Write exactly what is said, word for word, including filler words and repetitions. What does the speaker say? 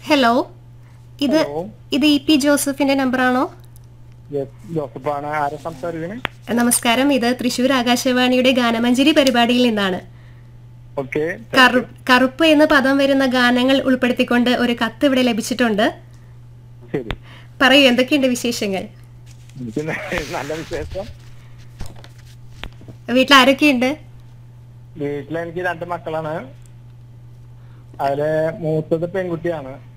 Hello, ഇത് ഇത് E P ജോസഫിന്റെ നമ്പറാണോ? ജോസഫാണ്. ആരാ സംസാരിക്കണേ? നമസ്കാരം, ഇത് തൃശൂർ ആകാശവാണിയുടെ ഗാനമഞ്ജരി പരിപാടിയിൽ നിന്നാണ്. ഓക്കെ. കറുപ്പ് എന്ന പദം വരുന്ന ഗാനങ്ങൾ ഉൾപ്പെടുത്തിക്കൊണ്ട് ഒരു കത്ത് ഇവിടെ ലഭിച്ചിട്ടുണ്ട്. ശരി, പറയൂ, എന്തൊക്കെയുണ്ട് വിശേഷങ്ങൾ? നല്ല വിശേഷം. വീട്ടിൽ ആരൊക്കെയുണ്ട്? വീട്ടിലെനിക്ക് രണ്ട് മക്കളാണ്. അതില് മൂത്തത് പെൺകുട്ടിയാണ്.